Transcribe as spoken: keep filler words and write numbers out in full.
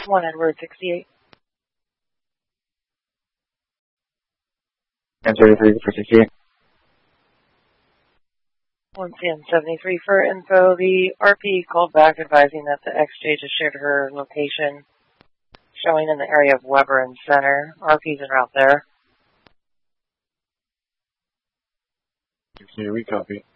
one Edward sixty-eight. ten thirty-three for sixty-eight. one C M seventy-three for info. The R P called back advising that the X J just shared her location, showing in the area of Weber and Center. R P's en route there. sixty-eight, we copy.